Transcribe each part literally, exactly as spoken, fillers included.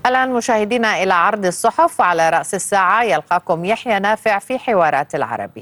الآن مشاهدينا إلى عرض الصحف، وعلى رأس الساعة يلقاكم يحيى نافع في حوارات العربي.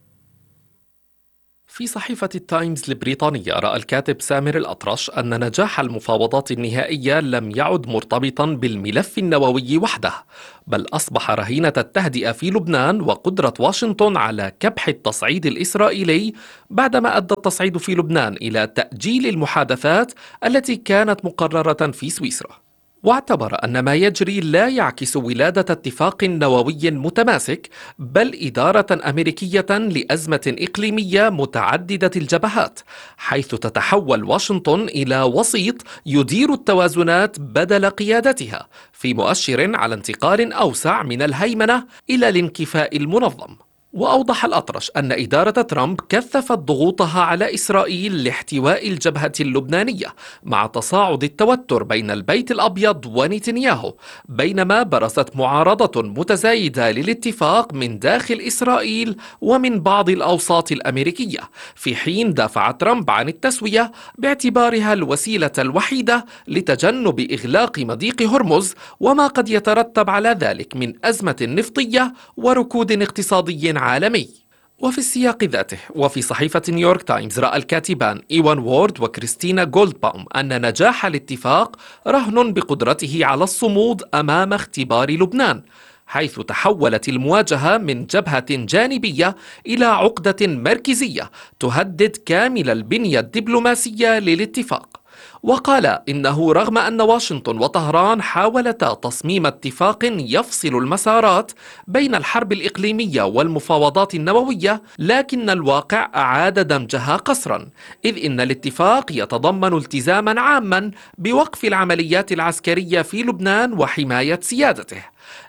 في صحيفة التايمز البريطانية رأى الكاتب سامر الأطرش أن نجاح المفاوضات النهائية لم يعد مرتبطا بالملف النووي وحده، بل أصبح رهينة التهدئة في لبنان وقدرة واشنطن على كبح التصعيد الإسرائيلي، بعدما أدى التصعيد في لبنان إلى تأجيل المحادثات التي كانت مقررة في سويسرا. واعتبر أن ما يجري لا يعكس ولادة اتفاق نووي متماسك، بل إدارة أمريكية لأزمة إقليمية متعددة الجبهات، حيث تتحول واشنطن إلى وسيط يدير التوازنات بدل قيادتها، في مؤشر على انتقال أوسع من الهيمنة إلى الانكفاء المنظم. وأوضح الأطرش أن إدارة ترامب كثفت ضغوطها على إسرائيل لاحتواء الجبهة اللبنانية، مع تصاعد التوتر بين البيت الأبيض ونتنياهو، بينما برزت معارضة متزايدة للاتفاق من داخل إسرائيل ومن بعض الأوساط الأمريكية، في حين دافع ترامب عن التسوية باعتبارها الوسيلة الوحيدة لتجنب إغلاق مضيق هرمز وما قد يترتب على ذلك من أزمة نفطية وركود اقتصادي عالمي. وفي السياق ذاته، وفي صحيفة نيويورك تايمز، رأى الكاتبان إيوان وورد وكريستينا جولدباوم أن نجاح الاتفاق رهن بقدرته على الصمود أمام اختبار لبنان، حيث تحولت المواجهة من جبهة جانبية إلى عقدة مركزية تهدد كامل البنية الدبلوماسية للاتفاق. وقال إنه رغم أن واشنطن وطهران حاولتا تصميم اتفاق يفصل المسارات بين الحرب الإقليمية والمفاوضات النووية، لكن الواقع أعاد دمجها قسرا، إذ إن الاتفاق يتضمن التزاما عاما بوقف العمليات العسكرية في لبنان وحماية سيادته،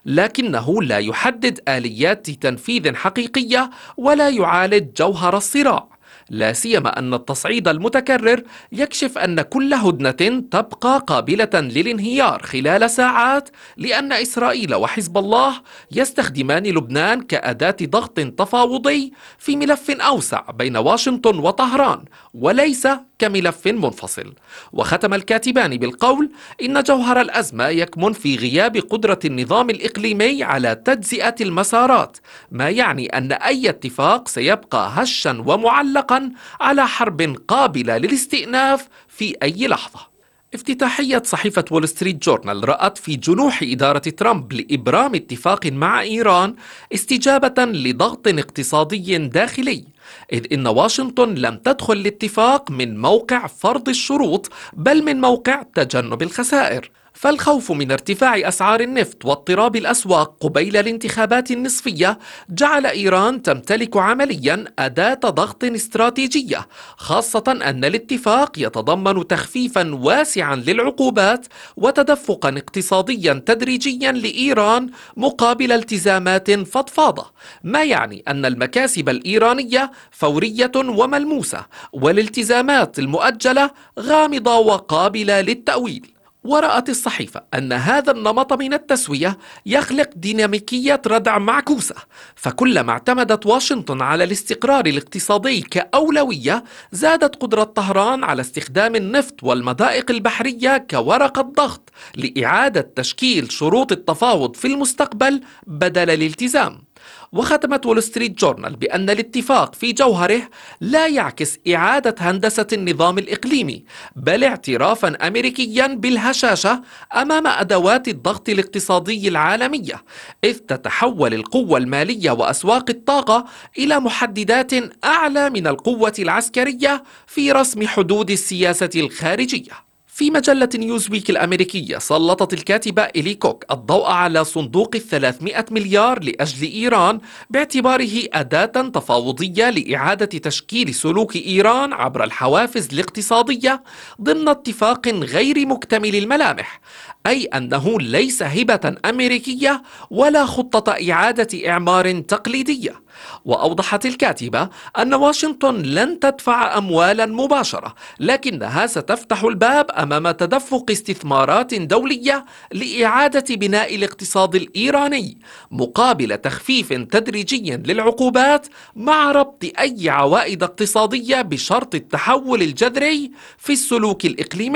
لكنه لا يحدد آليات تنفيذ حقيقية ولا يعالج جوهر الصراع، لا سيما أن التصعيد المتكرر يكشف أن كل هدنة تبقى قابلة للانهيار خلال ساعات، لأن إسرائيل وحزب الله يستخدمان لبنان كأداة ضغط تفاوضي في ملف أوسع بين واشنطن وطهران، وليس كملف منفصل. وختم الكاتبان بالقول إن جوهر الأزمة يكمن في غياب قدرة النظام الإقليمي على تجزئة المسارات، ما يعني أن أي اتفاق سيبقى هشا ومعلقا على حرب قابلة للاستئناف في أي لحظة. افتتاحية صحيفة وول ستريت جورنال رأت في جنوح إدارة ترامب لإبرام اتفاق مع إيران استجابة لضغط اقتصادي داخلي، إذ إن واشنطن لم تدخل الاتفاق من موقع فرض الشروط، بل من موقع تجنب الخسائر. فالخوف من ارتفاع أسعار النفط واضطراب الأسواق قبيل الانتخابات النصفية جعل إيران تمتلك عمليا أداة ضغط استراتيجية، خاصة أن الاتفاق يتضمن تخفيفا واسعا للعقوبات وتدفقا اقتصاديا تدريجيا لإيران مقابل التزامات فضفاضة، ما يعني أن المكاسب الإيرانية فورية وملموسة، والالتزامات المؤجلة غامضة وقابلة للتأويل. ورأت الصحيفة أن هذا النمط من التسوية يخلق ديناميكية ردع معكوسة، فكلما اعتمدت واشنطن على الاستقرار الاقتصادي كأولوية، زادت قدرة طهران على استخدام النفط والمضائق البحرية كورقة ضغط لإعادة تشكيل شروط التفاوض في المستقبل بدل الالتزام. وختمت وول ستريت جورنال بأن الاتفاق في جوهره لا يعكس إعادة هندسة النظام الإقليمي، بل اعترافا أمريكيا بالهشاشة أمام أدوات الضغط الاقتصادي العالمية، إذ تتحول القوة المالية وأسواق الطاقة إلى محددات أعلى من القوة العسكرية في رسم حدود السياسة الخارجية. في مجلة نيوزويك الأمريكية سلطت الكاتبة إلي كوك الضوء على صندوق الثلاثمائة مليار لأجل إيران باعتباره أداة تفاوضية لإعادة تشكيل سلوك إيران عبر الحوافز الاقتصادية ضمن اتفاق غير مكتمل الملامح، أي أنه ليس هبة أمريكية ولا خطة إعادة إعمار تقليدية. وأوضحت الكاتبة أن واشنطن لن تدفع أموالا مباشرة، لكنها ستفتح الباب أمام تدفق استثمارات دولية لإعادة بناء الاقتصاد الإيراني مقابل تخفيف تدريجي للعقوبات، مع ربط أي عوائد اقتصادية بشرط التحول الجذري في السلوك الإقليمي.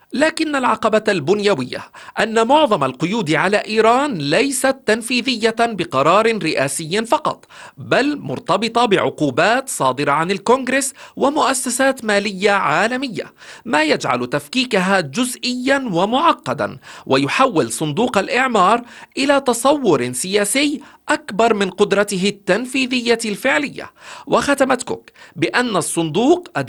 لكن العقبة البنيوية أن معظم القيود على إيران ليست تنفيذية بقرار رئاسي فقط، بل مرتبطة بعقوبات صادرة عن الكونغرس ومؤسسات مالية عالمية، ما يجعل تفكيكها جزئيا ومعقدا، ويحول صندوق الإعمار إلى تصور سياسي أكبر من قدرته التنفيذية الفعلية. وختمت كوك بأن الصندوق